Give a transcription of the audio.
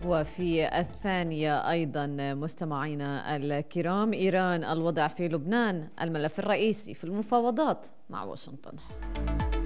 وفي الثانية أيضا مستمعينا الكرام، إيران الوضع في لبنان الملف الرئيسي في المفاوضات مع واشنطن.